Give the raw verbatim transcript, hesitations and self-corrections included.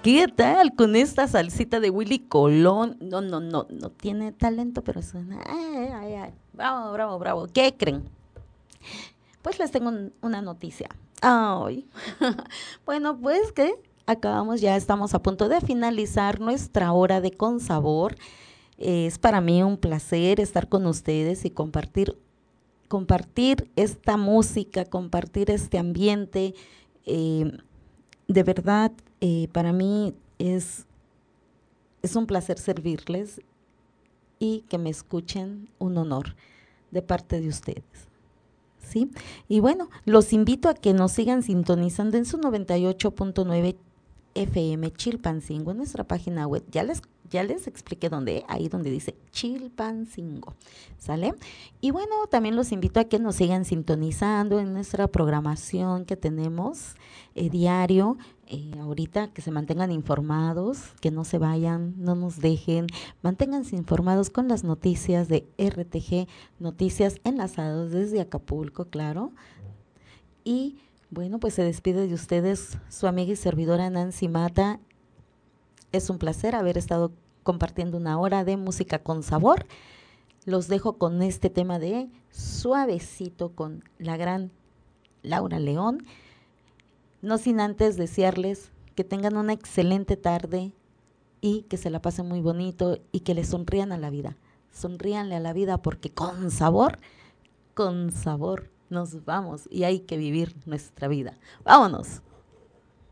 ¿Qué tal con esta salsita de Willy Colón? No, no, no, no tiene talento, pero suena. Ay, ay, ay. Bravo, bravo, bravo. ¿Qué creen? Pues les tengo un- una noticia. Ay. Bueno, pues que acabamos, ya estamos a punto de finalizar nuestra hora de Con Sabor. Es para mí un placer estar con ustedes y compartir, compartir esta música, compartir este ambiente. eh, de verdad, eh, para mí es, es un placer servirles y que me escuchen, un honor de parte de ustedes. ¿Sí? Y bueno, los invito a que nos sigan sintonizando en su noventa y ocho punto nueve F M Chilpancingo en nuestra página web. Ya les, ya les expliqué dónde, ahí donde dice Chilpancingo, ¿sale? Y bueno, también los invito a que nos sigan sintonizando en nuestra programación que tenemos eh, diario. Eh, ahorita que se mantengan informados, que no se vayan, no nos dejen, manténganse informados con las noticias de R T G, noticias enlazadas desde Acapulco, claro. Y bueno, pues se despide de ustedes su amiga y servidora Nancy Mata. Es un placer haber estado compartiendo una hora de música con sabor. Los dejo con este tema de Suavecito con la gran Laura León. No sin antes desearles que tengan una excelente tarde y que se la pasen muy bonito y que le sonrían a la vida. Sonríanle a la vida porque con sabor, con sabor nos vamos y hay que vivir nuestra vida. Vámonos.